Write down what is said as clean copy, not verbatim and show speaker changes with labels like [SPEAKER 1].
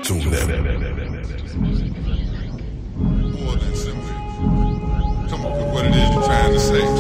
[SPEAKER 1] tune in.
[SPEAKER 2] More than simply come up with what it is you're trying to say.